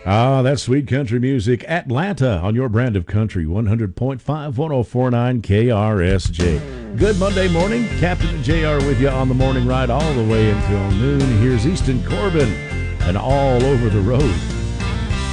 Ah, that's sweet country music. Atlanta on your brand of country, 100.5, 1049 KRSJ. Good Monday morning. Captain and JR with you on the morning ride all the way until noon. Here's Easton Corbin and All Over the Road.